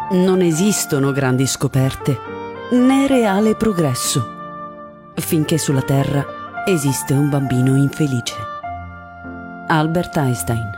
Non esistono grandi scoperte, né reale progresso, finché sulla Terra esiste un bambino infelice. Albert Einstein.